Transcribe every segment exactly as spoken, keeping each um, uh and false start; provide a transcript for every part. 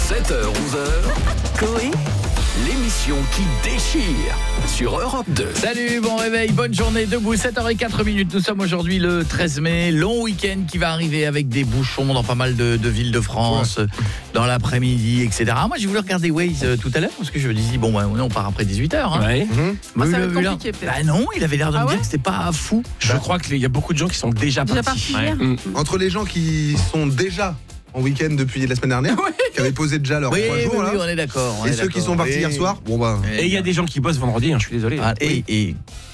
sept heures, onze heures, Coé, l'émission qui déchire sur Europe deux. Salut, bon réveil, bonne journée debout, sept heures zéro quatre minutes. Nous sommes aujourd'hui le treize mai, long week-end qui va arriver avec des bouchons dans pas mal de, de villes de France, ouais. Dans l'après-midi, et cetera. Moi, j'ai voulu regarder Waze euh, tout à l'heure parce que je me disais, bon, bah, on part après dix-huit heures. Hein. Ouais. Mmh. Moi, Mais ça va le- être compliqué, peut-être. Bah non, il avait l'air de Ah me ouais dire que c'était pas fou. Je crois qu'il y a beaucoup de gens qui sont déjà, Déjà partis. partis hier. Ouais. Entre les gens qui sont déjà en week-end depuis la semaine dernière, qui avaient posé déjà leurs Oui, trois oui, jours, oui, là, on est d'accord. on et est ceux qui d'accord. sont partis Et- hier soir, bon bah... Et il y a des gens qui bossent vendredi, hein, je suis désolé. Ah, et, et-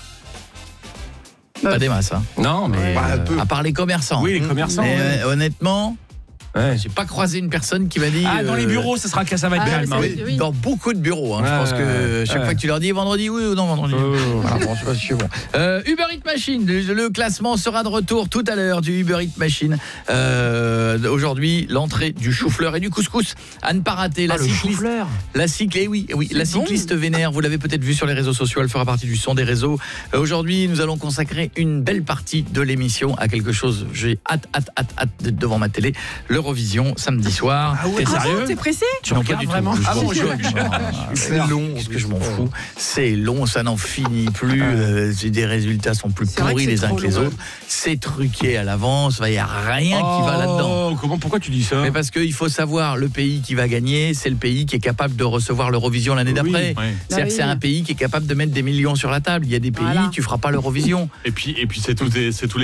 pas des masses, hein. Non, mais... Bah, euh, peu. À part les commerçants. Oui, les commerçants. Mais, ouais. euh, honnêtement, Ouais. j'ai pas croisé une personne qui m'a dit. Ah, dans les euh, bureaux, ça sera que ça va être Ah, calme. mais hein. c'est- oui. Dans beaucoup de bureaux, hein. Je Ouais, pense que chaque ouais. fois que tu leur dis vendredi, oui ou non vendredi. Oh. Voilà, bon, je sais pas si c'est bon. Euh, Uber Eats Machine, le, le classement sera de retour tout à l'heure du Uber Eats Machine. Euh, aujourd'hui, l'entrée du chou-fleur et du couscous. À ne pas rater la Ah, le cycliste. chou-fleur. La cycle, eh oui, eh oui, la bon. cycliste vénère, vous l'avez peut-être vu sur les réseaux sociaux, elle fera partie du son des réseaux. Euh, aujourd'hui, nous allons consacrer une belle partie de l'émission à quelque chose. J'ai hâte, hâte, hâte, hâte d'être devant ma télé. L'Eurovision, samedi soir. Ah ouais, Ah sérieux bon, t'es pressé? Tu Non, regardes pas du tout. vraiment Je Ah m'en bon, fous. je- C'est long. Qu'est-ce que je m'en fous? C'est long, ça n'en finit plus. euh, c'est des résultats sont plus C'est vrai pourris que c'est les uns trop que les long. autres. C'est truqué à l'avance. Il n'y a rien qui va là-dedans. Oh, comment, pourquoi tu dis ça? Mais parce qu'il faut savoir, le pays qui va gagner, c'est le pays qui est capable de recevoir l'Eurovision l'année Oui, d'après. ouais. C'est-à-dire Bah que oui. c'est un pays qui est capable de mettre des millions sur la table. Il y a des pays, Voilà. tu feras pas l'Eurovision. Et puis, et puis c'est tout, c'est tous les